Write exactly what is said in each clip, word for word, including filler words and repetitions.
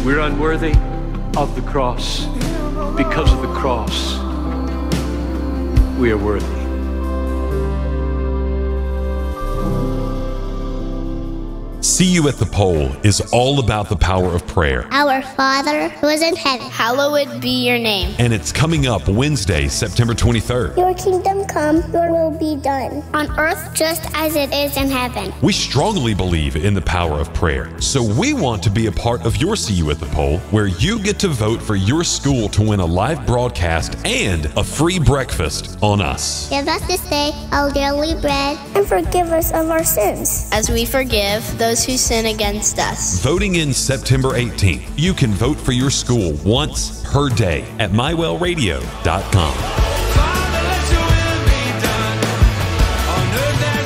We're unworthy of the cross. Because of the cross, we are worthy. See You at the Pole is all about the power of prayer. Our Father who is in heaven, hallowed be your name. And it's coming up Wednesday, September twenty-third. Your kingdom come, your will be done, on earth just as it is in heaven. We strongly believe in the power of prayer, so we want to be a part of your See You at the Pole, where you get to vote for your school to win a live broadcast and a free breakfast on us. Give us this day our daily bread, and forgive us of our sins, as we forgive those who sin against us. Voting in September eighteenth. You can vote for your school once per day at my well radio dot com. Father, let your will be done on earth as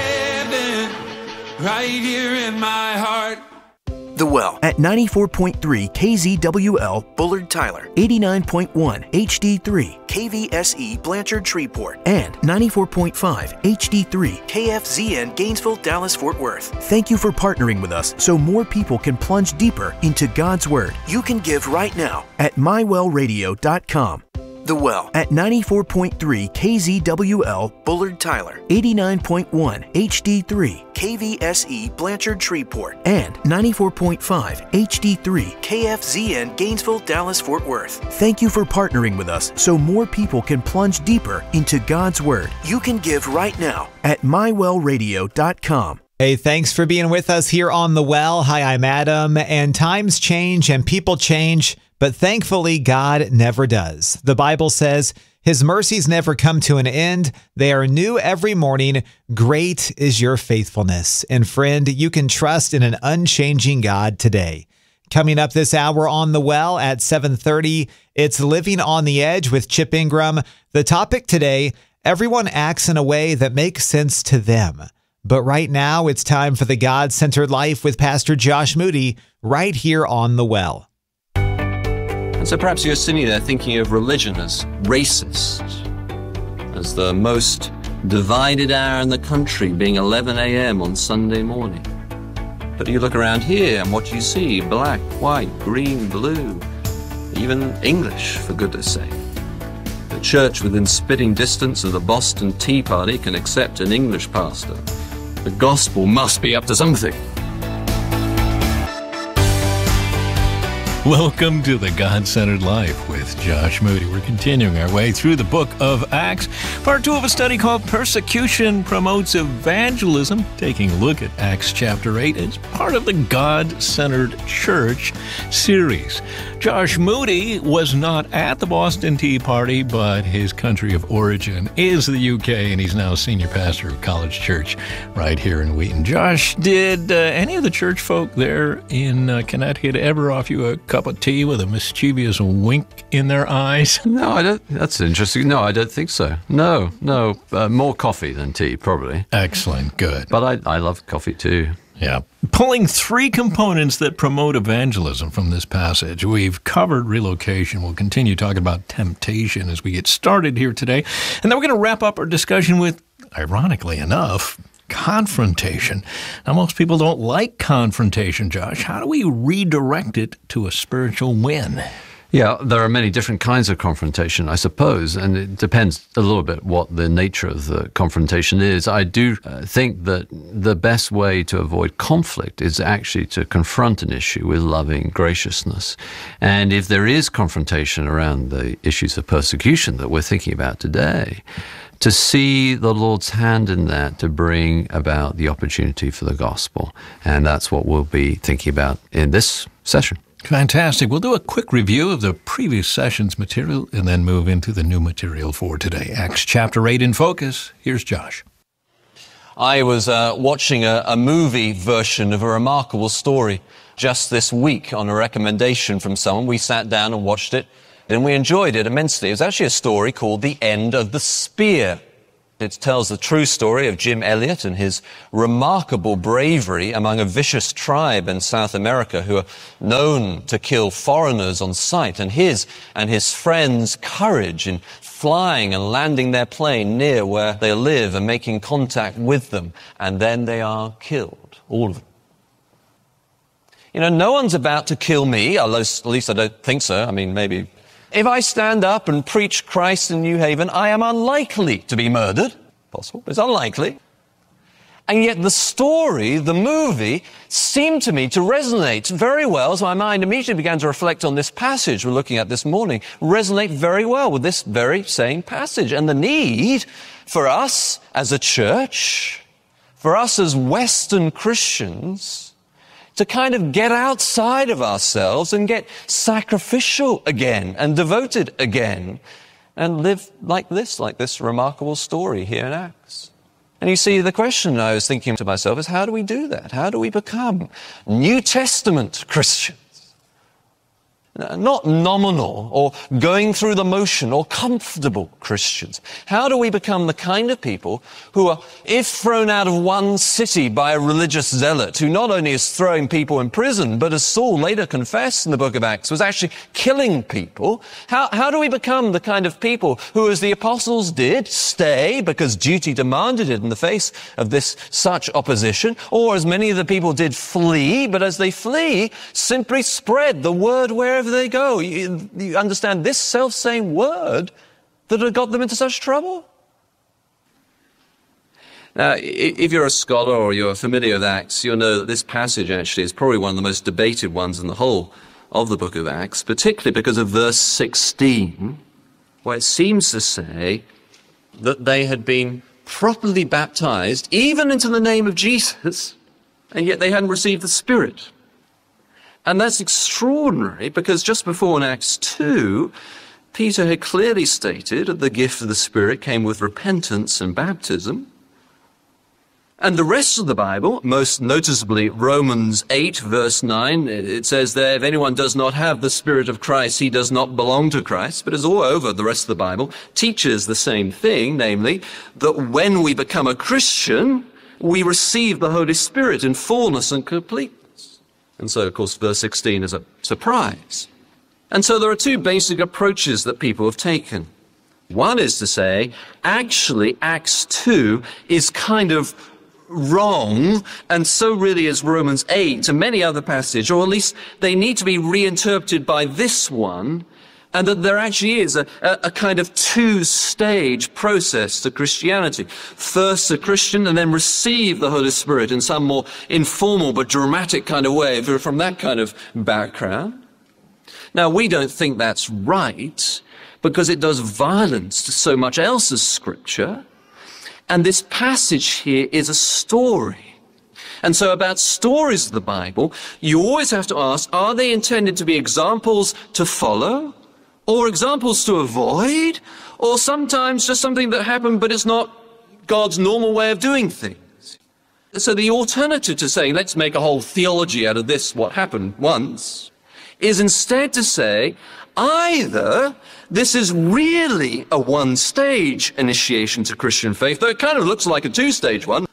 in heaven, right here in my heart. The Well at ninety-four point three K Z W L Bullard Tyler, eighty-nine point one H D three K V S E Blanchard Shreveport, and ninety-four point five H D three K F Z N Gainesville, Dallas, Fort Worth. Thank you for partnering with us so more people can plunge deeper into God's Word. You can give right now at my well radio dot com. The Well at ninety-four point three K Z W L Bullard Tyler, eighty-nine point one H D three K V S E Blanchard Shreveport, and ninety-four point five H D three K F Z N Gainesville, Dallas, Fort Worth. Thank you for partnering with us so more people can plunge deeper into God's Word. You can give right now at my well radio dot com. Hey, thanks for being with us here on The Well. Hi, I'm Adam, and times change and people change, but thankfully God never does. The Bible says His mercies never come to an end. They are new every morning. Great is your faithfulness. And friend, you can trust in an unchanging God today. Coming up this hour on The Well at seven thirty, it's Living on the Edge with Chip Ingram. The topic today, everyone acts in a way that makes sense to them. But right now, it's time for the God-Centered Life with Pastor Josh Moody right here on The Well. And so perhaps you're sitting there thinking of religion as racist, as the most divided hour in the country being eleven a.m. on Sunday morning. But you look around here and what do you see? Black, white, green, blue, even English, for goodness sake. The church within spitting distance of the Boston Tea Party can accept an English pastor. The gospel must be up to something. Welcome to the God-Centered Life with Josh Moody. We're continuing our way through the book of Acts, part two of a study called Persecution Promotes Evangelism, taking a look at Acts chapter eight as part of the God-Centered Church series. Josh Moody was not at the Boston Tea Party, but his country of origin is the U K, and he's now senior pastor of College Church right here in Wheaton. Josh, did uh, any of the church folk there in uh, Connecticut ever offer you a cup of tea with a mischievous wink in their eyes? No, I don't. That's interesting. No, I don't think so. No, no. Uh, more coffee than tea, probably. Excellent. Good. But I, I love coffee too. Yeah. Pulling three components that promote evangelism from this passage. We've covered relocation. We'll continue talking about temptation as we get started here today. And then we're going to wrap up our discussion with, ironically enough, confrontation. Now, most people don't like confrontation, Josh. How do we redirect it to a spiritual win? Yeah, there are many different kinds of confrontation, I suppose, and it depends a little bit what the nature of the confrontation is. I do uh, think that the best way to avoid conflict is actually to confront an issue with loving graciousness. And if there is confrontation around the issues of persecution that we're thinking about today, to see the Lord's hand in that to bring about the opportunity for the gospel. And that's what we'll be thinking about in this session. Fantastic. We'll do a quick review of the previous session's material and then move into the new material for today. Acts chapter eight in focus. Here's Josh. I was uh, watching a, a movie version of a remarkable story just this week on a recommendation from someone. We sat down and watched it, and we enjoyed it immensely. It was actually a story called The End of the Spear. It tells the true story of Jim Elliot and his remarkable bravery among a vicious tribe in South America who are known to kill foreigners on sight, and his and his friends' courage in flying and landing their plane near where they live and making contact with them, and then they are killed, all of them. You know, no one's about to kill me, at least, at least I don't think so. I mean, maybe. If I stand up and preach Christ in New Haven, I am unlikely to be murdered. Possible, but it's unlikely. And yet the story, the movie, seemed to me to resonate very well. So my mind immediately began to reflect on this passage we're looking at this morning, resonate very well with this very same passage and the need for us as a church, for us as Western Christians, to kind of get outside of ourselves and get sacrificial again and devoted again and live like this, like this remarkable story here in Acts. And you see, the question I was thinking to myself is, how do we do that? How do we become New Testament Christians? Not nominal or going through the motion or comfortable Christians. How do we become the kind of people who are, if thrown out of one city by a religious zealot who not only is throwing people in prison, but as Saul later confessed in the book of Acts, was actually killing people? How, how do we become the kind of people who, as the apostles did, stay because duty demanded it in the face of this such opposition, or as many of the people did, flee, but as they flee, simply spread the word wherever they go? You, you understand this self-same word that had got them into such trouble? Now, if you're a scholar or you're familiar with Acts, you'll know that this passage actually is probably one of the most debated ones in the whole of the book of Acts, particularly because of verse sixteen, where it seems to say that they had been properly baptized, even into the name of Jesus, and yet they hadn't received the Spirit. And that's extraordinary, because just before in Acts two, Peter had clearly stated that the gift of the Spirit came with repentance and baptism. And the rest of the Bible, most noticeably Romans eight, verse nine, it says there, if anyone does not have the Spirit of Christ, he does not belong to Christ. But as all over the rest of the Bible teaches the same thing, namely, that when we become a Christian, we receive the Holy Spirit in fullness and completeness. And so, of course, verse sixteen is a surprise. And so there are two basic approaches that people have taken. One is to say, actually, Acts two is kind of wrong, and so really is Romans eight and many other passages, or at least they need to be reinterpreted by this one, and that there actually is a, a, a kind of two-stage process to Christianity. First a Christian, and then receive the Holy Spirit in some more informal but dramatic kind of way, if you're from that kind of background. Now, we don't think that's right, because it does violence to so much else as Scripture. And this passage here is a story. And so about stories of the Bible, you always have to ask, are they intended to be examples to follow? Or examples to avoid, or sometimes just something that happened, but it's not God's normal way of doing things. So the alternative to saying, let's make a whole theology out of this, what happened once, is instead to say, either this is really a one-stage initiation to Christian faith, though it kind of looks like a two-stage one,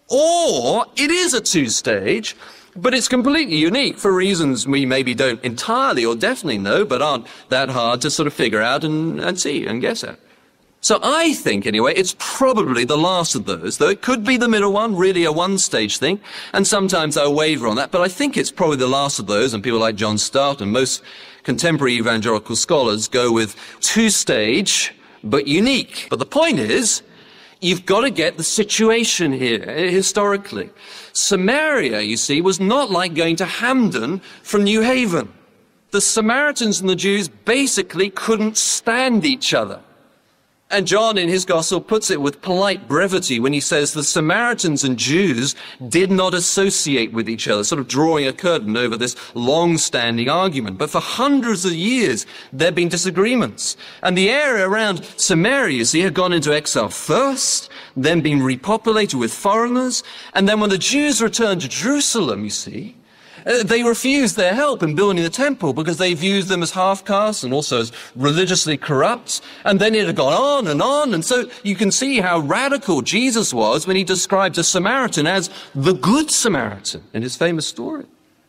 or it is a two-stage, but it's completely unique for reasons we maybe don't entirely or definitely know, but aren't that hard to sort of figure out and, and see and guess at. So I think, anyway, it's probably the last of those, though it could be the middle one, really a one-stage thing, and sometimes I waver on that, but I think it's probably the last of those, and people like John Stott and most contemporary evangelical scholars go with two-stage, but unique. But the point is, you've got to get the situation here, historically. Samaria, you see, was not like going to Hampden from New Haven. The Samaritans and the Jews basically couldn't stand each other. And John, in his gospel, puts it with polite brevity when he says the Samaritans and Jews did not associate with each other, sort of drawing a curtain over this long-standing argument. But for hundreds of years, there have been disagreements. And the area around Samaria, you see, had gone into exile first, then been repopulated with foreigners. And then when the Jews returned to Jerusalem, you see, Uh, they refused their help in building the temple because they viewed them as half-castes and also as religiously corrupt. And then it had gone on and on. And so you can see how radical Jesus was when he described a Samaritan as the Good Samaritan in his famous story.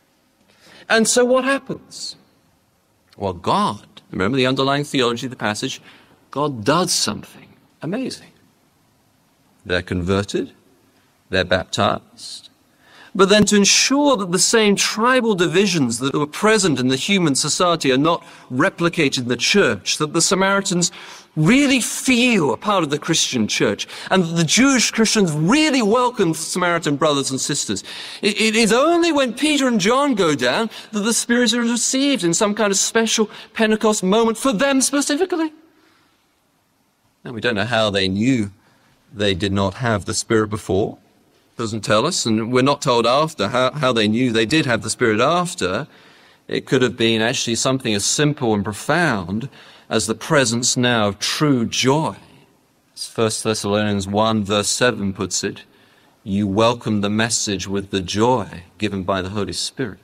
And so what happens? Well, God, remember the underlying theology of the passage, God does something amazing. They're converted. They're baptized. but then to ensure that the same tribal divisions that were present in the human society are not replicated in the church, that the Samaritans really feel a part of the Christian church, and that the Jewish Christians really welcome Samaritan brothers and sisters. It, it is only when Peter and John go down that the Spirit is received in some kind of special Pentecost moment for them specifically. And we don't know how they knew they did not have the Spirit before. Doesn't tell us, and we're not told after how, how they knew they did have the Spirit after. It could have been actually something as simple and profound as the presence now of true joy. As First Thessalonians one verse seven puts it, you welcome the message with the joy given by the Holy Spirit.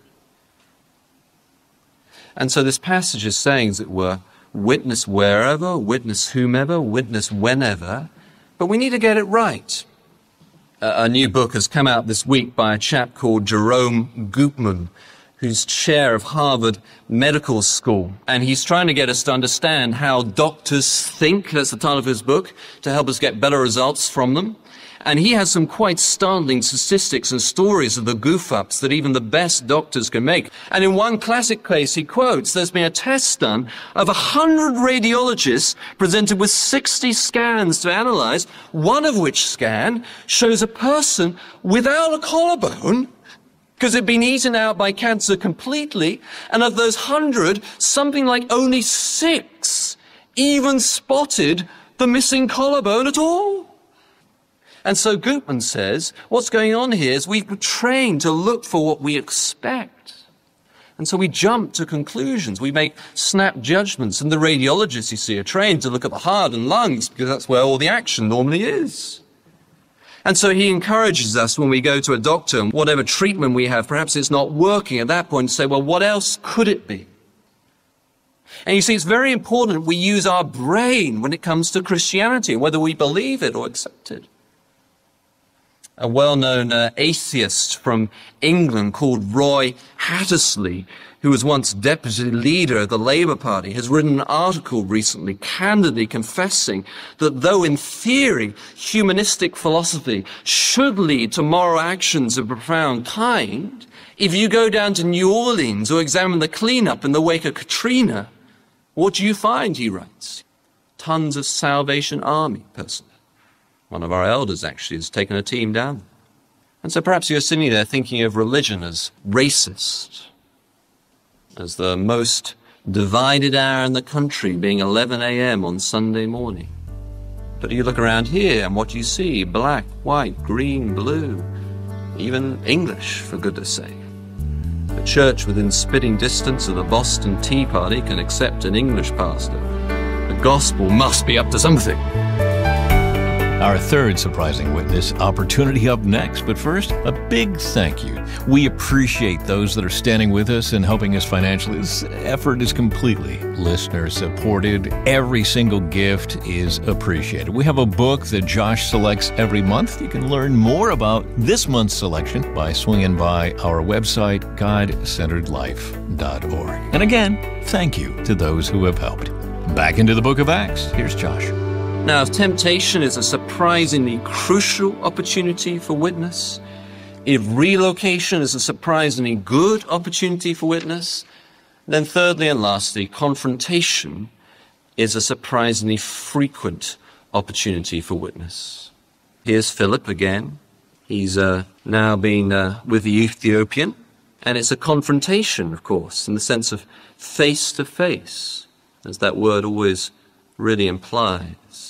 And so this passage is saying, as it were, witness wherever, witness whomever, witness whenever, but we need to get it right. A new book has come out this week by a chap called Jerome Gutman, who's chair of Harvard Medical School. And he's trying to get us to understand how doctors think, that's the title of his book, to help us get better results from them. And he has some quite startling statistics and stories of the goof-ups that even the best doctors can make. And in one classic case, he quotes, there's been a test done of one hundred radiologists presented with sixty scans to analyze, one of which scan shows a person without a collarbone because it'd been eaten out by cancer completely. And of those hundred, something like only six even spotted the missing collarbone at all. And so Gutman says, what's going on here is we've been trained to look for what we expect. And so we jump to conclusions. We make snap judgments. And the radiologists, you see, are trained to look at the heart and lungs because that's where all the action normally is. And so he encourages us when we go to a doctor and whatever treatment we have, perhaps it's not working at that point, to say, well, what else could it be? And you see, it's very important we use our brain when it comes to Christianity, whether we believe it or accept it. A well-known uh, atheist from England called Roy Hattersley, who was once deputy leader of the Labour Party, has written an article recently candidly confessing that though in theory humanistic philosophy should lead to moral actions of profound kind, if you go down to New Orleans or examine the cleanup in the wake of Katrina, what do you find, he writes? Tons of Salvation Army personnel. One of our elders actually has taken a team down. And so perhaps you're sitting there thinking of religion as racist, as the most divided hour in the country being eleven a.m. on Sunday morning. But you look around here and what do you see? Black, white, green, blue, even English, for goodness sake. A church within spitting distance of the Boston Tea Party can accept an English pastor. The gospel must be up to something. Our third surprising witness opportunity up next, but first, a big thank you. We appreciate those that are standing with us and helping us financially. This effort is completely listener-supported. Every single gift is appreciated. We have a book that Josh selects every month. You can learn more about this month's selection by swinging by our website, god centered life dot org. And again, thank you to those who have helped. Back into the book of Acts. Here's Josh. Now, if temptation is a surprisingly crucial opportunity for witness, if relocation is a surprisingly good opportunity for witness, then thirdly and lastly, confrontation is a surprisingly frequent opportunity for witness. Here's Philip again. He's uh, now been uh, with the Ethiopian, and it's a confrontation, of course, in the sense of face to face, as that word always really implies.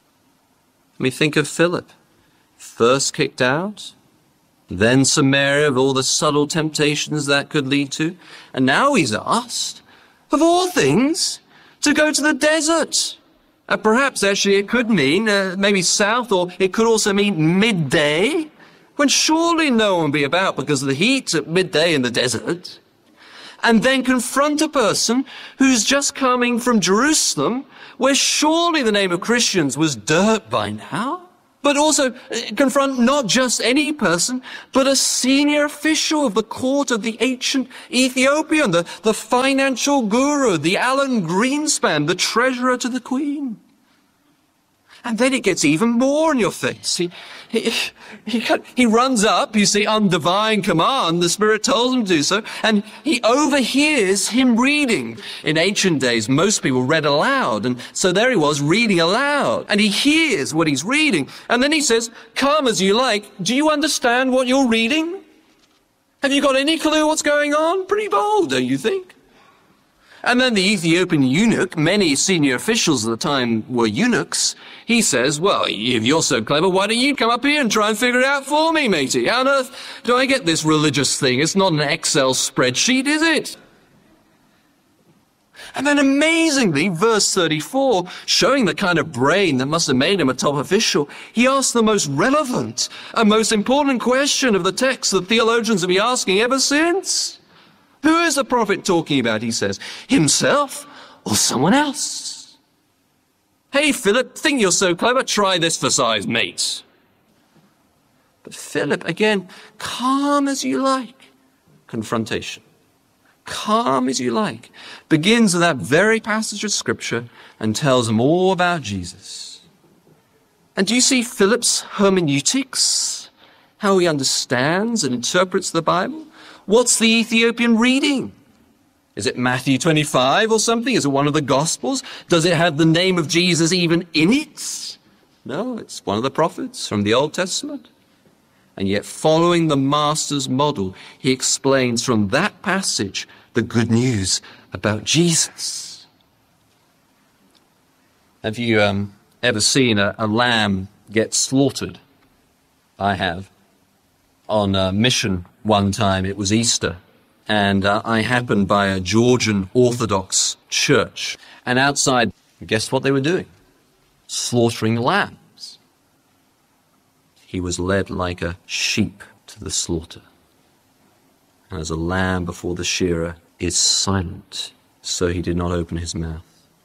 I mean, think of Philip, first kicked out, then Samaria of all the subtle temptations that could lead to, and now he's asked, of all things, to go to the desert. Uh, perhaps actually it could mean uh, maybe south, or it could also mean midday, when surely no one will be about because of the heat at midday in the desert. And then confront a person who's just coming from Jerusalem, where surely the name of Christians was dirt by now, but also confront not just any person, but a senior official of the court of the ancient Ethiopian, the, the financial guru, the Alan Greenspan, the treasurer to the queen. And then it gets even more in your face. He, he, he, he runs up, you see, on divine command. The Spirit tells him to do so. And he overhears him reading. In ancient days, most people read aloud. And so there he was reading aloud. And he hears what he's reading. And then he says, "Come as you like. Do you understand what you're reading? Have you got any clue what's going on?" Pretty bold, don't you think? And then the Ethiopian eunuch, many senior officials at the time were eunuchs, he says, "Well, if you're so clever, why don't you come up here and try and figure it out for me, matey? How on earth do I get this religious thing? It's not an Excel spreadsheet, is it?" And then amazingly, verse thirty-four, showing the kind of brain that must have made him a top official, he asks the most relevant and most important question of the text that theologians have been asking ever since. Who is the prophet talking about, he says? Himself or someone else? "Hey, Philip, think you're so clever? Try this for size, mate." But Philip, again, calm as you like. Confrontation. Calm as you like. Begins with that very passage of Scripture and tells him all about Jesus. And do you see Philip's hermeneutics? How he understands and interprets the Bible? What's the Ethiopian reading? Is it Matthew twenty-five or something? Is it one of the Gospels? Does it have the name of Jesus even in it? No, it's one of the prophets from the Old Testament. And yet, following the Master's model, he explains from that passage the good news about Jesus. Have you um, ever seen a, a lamb get slaughtered? I have. On a mission one time, it was Easter, and uh, I happened by a Georgian Orthodox church. And outside, guess what they were doing? Slaughtering lambs. He was led like a sheep to the slaughter. And as a lamb before the shearer is silent, so he did not open his mouth.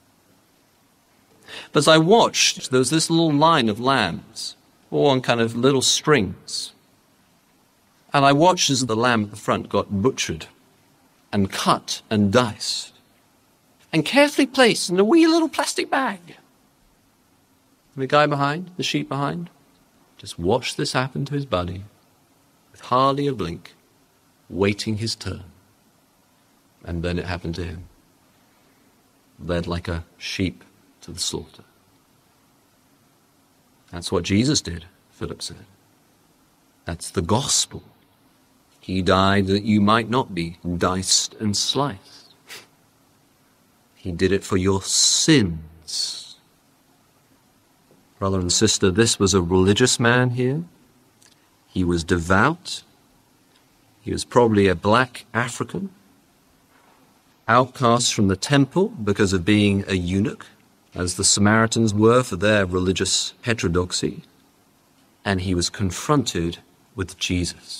But as I watched, there was this little line of lambs, all on kind of little strings. And I watched as the lamb at the front got butchered and cut and diced and carefully placed in a wee little plastic bag. And the guy behind, the sheep behind, just watched this happen to his buddy with hardly a blink, waiting his turn. And then it happened to him, led like a sheep to the slaughter. That's what Jesus did, Philip said. That's the gospel. He died that you might not be diced and sliced. He did it for your sins. Brother and sister, this was a religious man here. He was devout. He was probably a black African, outcast from the temple because of being a eunuch, as the Samaritans were for their religious heterodoxy. And he was confronted with Jesus.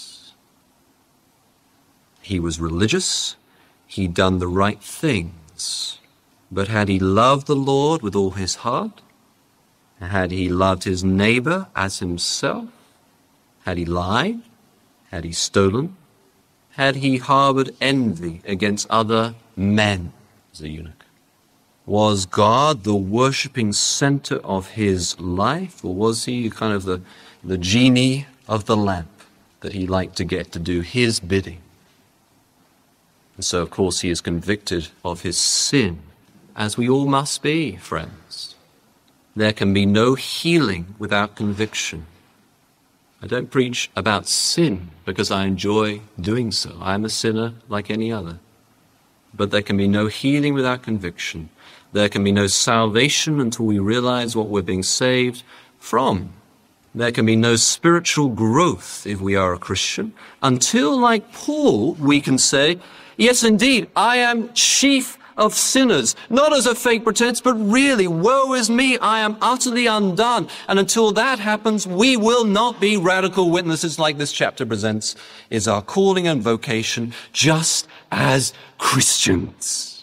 He was religious, he'd done the right things, but had he loved the Lord with all his heart? Had he loved his neighbor as himself? Had he lied? Had he stolen? Had he harbored envy against other men as a eunuch? Was God the worshipping center of his life, or was he kind of the, the genie of the lamp that he liked to get to do his bidding? And so, of course, he is convicted of his sin, as we all must be, friends. There can be no healing without conviction. I don't preach about sin because I enjoy doing so. I'm a sinner like any other. But there can be no healing without conviction. There can be no salvation until we realize what we're being saved from. There can be no spiritual growth if we are a Christian until, like Paul, we can say, yes, indeed, I am chief of sinners, not as a fake pretense, but really, woe is me, I am utterly undone. And until that happens, we will not be radical witnesses like this chapter presents is our calling and vocation, just as Christians.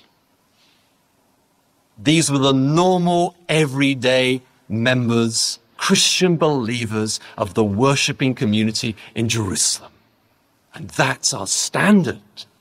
These were the normal, everyday members, Christian believers of the worshiping community in Jerusalem. And that's our standard.